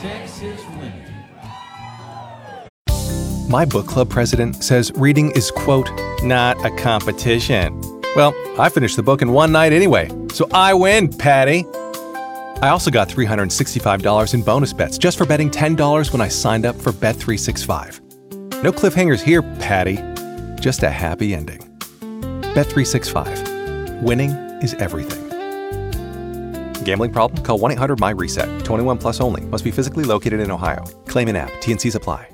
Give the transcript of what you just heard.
Texas women. My book club president says reading is, quote, not a competition. Well, I finished the book in one night anyway, so I win, Patty. I also got $365 in bonus bets just for betting $10 when I signed up for Bet365. No cliffhangers here, Patty. Just a happy ending. Bet365. Winning is everything. Gambling problem? Call 1-800-MY-RESET. 21 plus only. Must be physically located in Ohio. Claim in app. T&Cs apply.